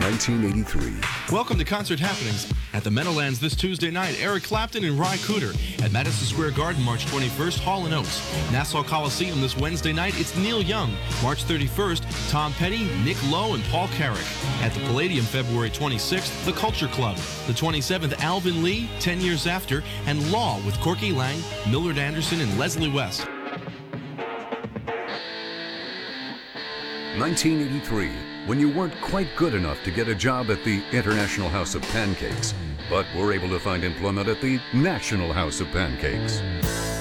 1983. Welcome to Concert Happenings at the Meadowlands this Tuesday night. Eric Clapton and Ry Cooder. At Madison Square Garden, March 21st, Hall & Oates. Nassau Coliseum this Wednesday night, it's Neil Young. March 31st, Tom Petty, Nick Lowe, and Paul Carrick. At the Palladium, February 26th, The Culture Club. The 27th, Alvin Lee, 10 Years After, and Law with Corky Lang, Millard Anderson, and Leslie West. 1983, when you weren't quite good enough to get a job at the International House of Pancakes, but were able to find employment at the National House of Pancakes.